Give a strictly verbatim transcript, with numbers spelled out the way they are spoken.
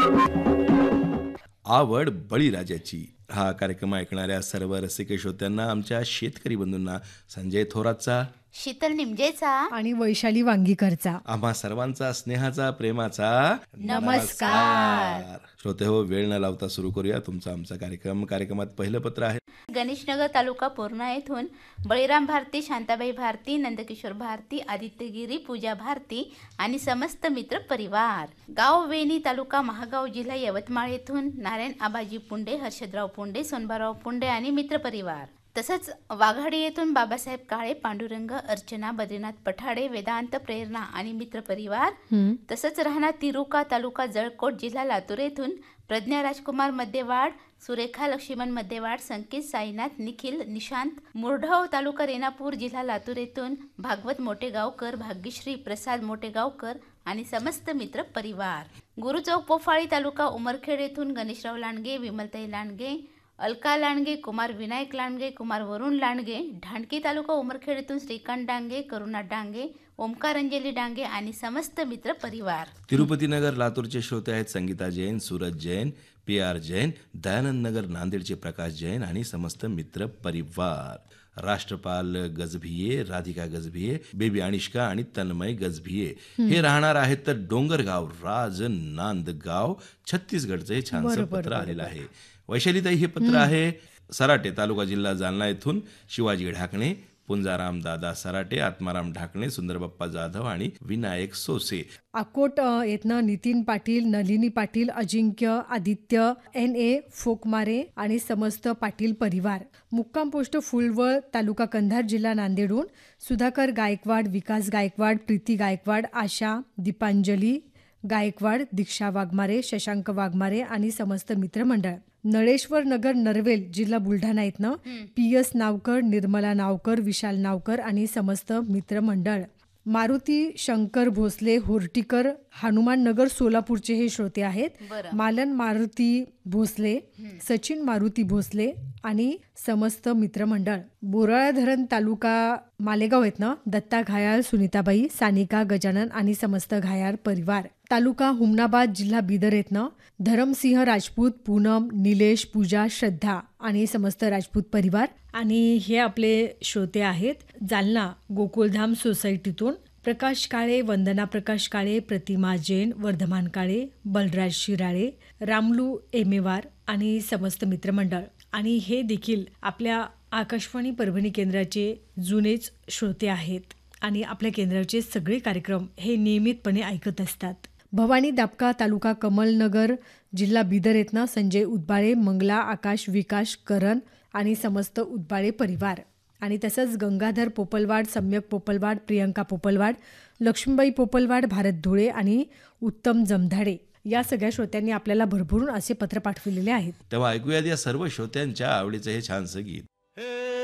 आवड बळीराजाची हा कार्यक्रम ऐकणाऱ्या सर्व रसिक श्रोत्यांना, आमच्या शेतकरी बंधूंना संजय थोरातचा, शीतल निमजेचा आणि वैशाली वांगीकरचा आम्हा सर्वांचा स्नेहाचा प्रेमाचा नमस्कार. श्रोते हो, वेळ न लावता सुरू करूया तुमचा आमचा कार्यक्रम. कार्यक्रमात पहिलं पत्र आहे गणेशनगर तालुका पूर्णा येथून बळीराम भारती, शांताबाई भारती, नंदकिशोर भारती, आदित्यगिरी, पूजा भारती आणि समस्त मित्र परिवार. गाव वेणी, तालुका महागाव, जिल्हा यवतमाळ येथून नारायण आबाजी पुंडे, हर्षदराव पुंडे, सोनबाराव पुंडे आणि मित्र परिवार. तसंच वाघाडी येथून बाबासाहेब काळे, पांडुरंग, अर्चना, बद्रीनाथ पठाडे, वेदांत, प्रेरणा आणि मित्र परिवार. तसंच राहणार तिरुका, तालुका जळकोट, जिल्हा लातूर येथून प्रज्ञा राजकुमार मध्यवाड, सुरेखा लक्ष्मण मध्यवाड, संकेत साईनाथ, निखिल, निशांत, मुरढाव, तालुका रेणापूर, जिल्हा लातूर येथून भागवत मोठेगावकर, भाग्यश्री, प्रसाद मोठेगावकर आणि समस्त मित्र परिवार. गुरुचौक पोफाळी, तालुका उमरखेड येथून गणेशराव लांडगे, विमलताई लांडगे, अलका लांडगे, कुमार विनायक लांडगे, कुमार वरुण लांडगे. ढाणकी, तालुका उमरखेड येथून श्रीकांत डांगे, करुणा डांगे, ओमकार अंजली डांगे आणि समस्त मित्र परिवार. तिरुपती नगर लातूरचे श्रोते आहेत संगीता जैन, सूरज जैन, पी आर जैन, दयानंद नगर नांदेडचे प्रकाश जैन आणि समस्त मित्र परिवार. राष्ट्रपाल गजभिये, राधिका गजभिये, बेबी अनिष्का आणि तन्मय गजभिये हे राहणार आहेत तर डोंगरगाव, राज नांदगाव, छत्तीसगडचं हे छानसं पत्र आलेलं आहे. वैशालीताई, हे पत्र आहे सराटे, तालुका जिल्हा जालना येथून शिवाजी ढाकणे, पुंजाराम दादा सराटे, आत्माराम ढाकणे, सुंदरबाप्पा जाधव आणि विनायक सोसे. अकोट येथनं नितीन पाटील, नलिनी पाटील, अजिंक्य, आदित्य, एन ए फोकमारे आणि समस्त पाटील परिवार. मुक्काम पोस्ट फुलवळ, तालुका कंधार, जिल्हा नांदेडहून सुधाकर गायकवाड, विकास गायकवाड, प्रीती गायकवाड, आशा, दीपांजली गायकवाड, दीक्षा वाघमारे, शशांक वाघमारे आणि समस्त मित्रमंडळ. नळेश्वर नगर नरवेल, जिल्हा बुलढाणा येथनं पी एस नावकर, निर्मला नावकर, विशाल नावकर आणि समस्त मित्रमंडळ. मारुती शंकर भोसले होर्टीकर, हनुमान नगर, सोलापूरचे हे श्रोते आहेत. मालन मारुती भोसले, सचिन मारुती भोसले आणि समस्त मित्रमंडळ. बोराळा धरण, तालुका मालेगाव येथनं दत्ता घायाळ, सुनीताबाई, सानिका, गजानन आणि समस्त घायाळ परिवार. तालुका हुमनाबाद, जिल्हा बिदर येथनं धरमसिंह राजपूत, पूनम, निलेश, पूजा, श्रद्धा आणि समस्त राजपूत परिवार. आणि हे आपले श्रोते आहेत जालना गोकुळधाम सोसायटीतून प्रकाश काळे, वंदना प्रकाश काळे, प्रतिमा जैन, वर्धमान काळे, बलराज शिराळे, रामलू एमेवार आणि समस्त मित्रमंडळ. आणि हे देखील आपल्या आकाशवाणी परभणी केंद्राचे जुनेच श्रोते आहेत आणि आपल्या केंद्राचे सगळे कार्यक्रम हे नियमितपणे ऐकत असतात. भवानी दापका, तालुका कमलनगर, जिल्हा बिदर येथनं संजय उदबाळे, मंगला, आकाश, विकास, करण आणि समस्त उदबाळे परिवार. आणि तसंच गंगाधर पोपलवाड, सम्यक पोपलवाड, प्रियंका पोपलवाड, लक्ष्मीबाई पोपलवाड, भारत धुळे आणि उत्तम जमधाडे या सगळ्या श्रोत्यांनी आपल्याला भरभरून असे पत्र पाठविलेले आहेत. तेव्हा ऐकूयात या सर्व श्रोत्यांच्या आवडीचं हे छानसं गीत.